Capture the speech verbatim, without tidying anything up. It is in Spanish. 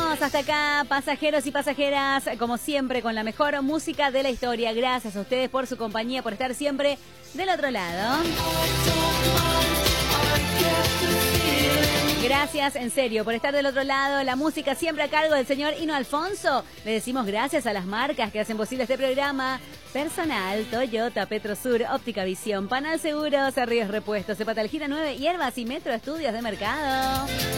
Llegamos hasta acá, pasajeros y pasajeras, como siempre, con la mejor música de la historia. Gracias a ustedes por su compañía, por estar siempre del otro lado. Gracias, en serio, por estar del otro lado. La música siempre a cargo del señor Hino Alfonso. Le decimos gracias a las marcas que hacen posible este programa. Personal, Toyota, Petrosur, Óptica Visión, Panal Seguros, Ríos Repuestos, Cepatal Gira nueve, Hierbas y Metro Estudios de Mercado.